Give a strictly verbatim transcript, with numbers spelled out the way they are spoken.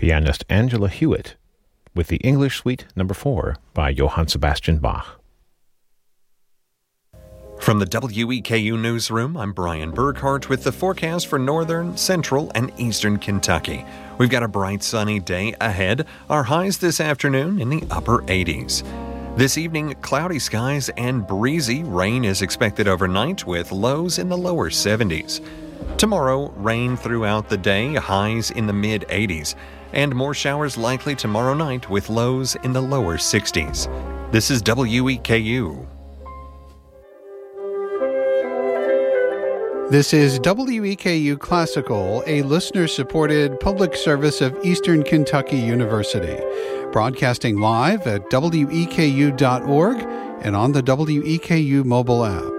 pianist Angela Hewitt, with the English Suite Number four by Johann Sebastian Bach. From the W E K U Newsroom, I'm Brian Burkhart with the forecast for northern, central, and eastern Kentucky. We've got a bright sunny day ahead. Our highs this afternoon in the upper eighties. This evening, cloudy skies and breezy. Rain is expected overnight with lows in the lower seventies. Tomorrow, rain throughout the day, highs in the mid-eighties. And more showers likely tomorrow night with lows in the lower sixties. This is W E K U. This is W E K U Classical, a listener-supported public service of Eastern Kentucky University, broadcasting live at W E K U dot org and on the W E K U mobile app.